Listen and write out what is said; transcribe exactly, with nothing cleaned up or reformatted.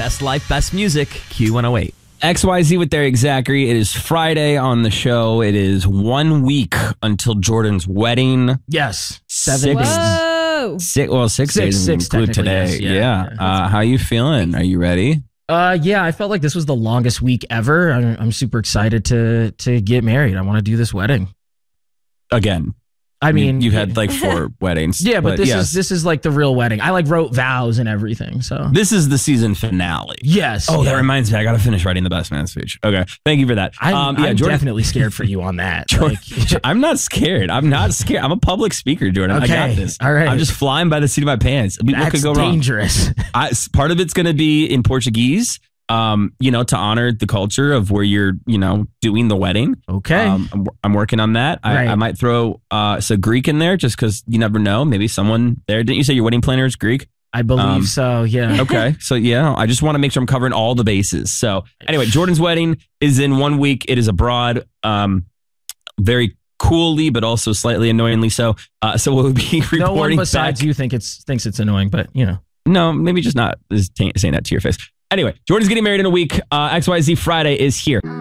Best life, best music. Q one oh eight. X Y Z with Derek Zachary. It is Friday on the show. It is one week until Jordan's wedding. Yes. Seven Seven days. Whoa. Six, well, six, Six, days six, include technically, today. yes. Yeah. Yeah, yeah. Uh, how you feeling? Are you ready? Uh, yeah, I felt like this was the longest week ever. I'm, I'm super excited to to get married. I want to do this wedding. Again. I mean, you had like four weddings. yeah, but, this yes. is this is like the real wedding. I like wrote vows and everything. So This is the season finale. yes. Oh, yeah. that reminds me. I got to finish writing the best man speech. Okay. Thank you for that. I'm, Um, yeah, I'm Jordan, definitely scared for you on that. Jordan- Like, I'm not scared. I'm not scared. I'm a public speaker, Jordan. I got Okay, this. all right. I'm just flying by the seat of my pants. I mean, what that's could go wrong? dangerous. I, part of it's going to be in Portuguese, um, you know, to honor the culture of where you're, you know, doing the wedding. Okay. Um, I'm, I'm working on that. I, Right. I might throw uh, some Greek in there just because you never know. Maybe someone there. Didn't you say your wedding planner is Greek? I believe um, so. Yeah. Okay. So, yeah, I just want to make sure I'm covering all the bases. So, anyway, Jordan's wedding is in one week. It is abroad, um, very coolly, but also slightly annoyingly so. Uh, so, we'll be reporting No one besides back. you think it's thinks it's annoying, but you know. No, maybe just not just t- saying that to your face. Anyway, Jordan's getting married in a week. Uh, X Y Z Friday is here.